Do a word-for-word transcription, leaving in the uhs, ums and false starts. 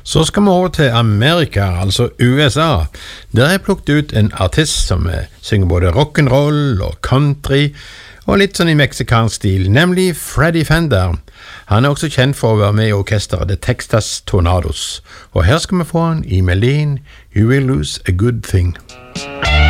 Så skal vi over til Amerika, altså U S A. Der har jeg plukket ut en artist som synger både rock'n'roll og country, og litt sånn i meksikansk stil, nemlig Freddie Fender. Han er også kjent for å være med i orkesteret The Texas Tornadoes. Og her skal vi få han i melodien You Will Lose a Good Thing.